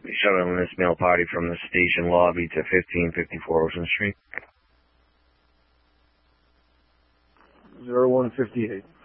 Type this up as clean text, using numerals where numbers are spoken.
shuttling this male party from the station lobby to 1554 Ocean Street. 0158.